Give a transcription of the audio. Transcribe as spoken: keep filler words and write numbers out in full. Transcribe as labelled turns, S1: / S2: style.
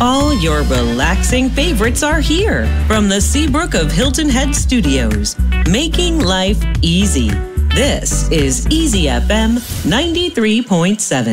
S1: All your relaxing favorites are here from the Seabrook of Hilton Head Studios, making life easy. This is Easy F M ninety-three point seven.